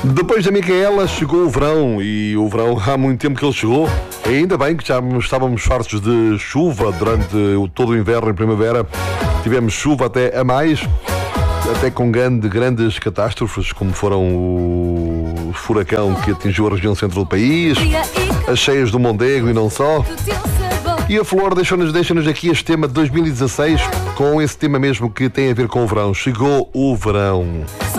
Depois da Micaela chegou o verão, e o verão há muito tempo que ele chegou. Ainda bem que já estávamos fartos de chuva durante todo o inverno e primavera. Tivemos chuva até a mais, até com grandes catástrofes, como foram o furacão que atingiu a região central do país, as cheias do Mondego e não só. E a Flor deixa-nos aqui este tema de 2016, com esse tema mesmo que tem a ver com o verão. Chegou o verão.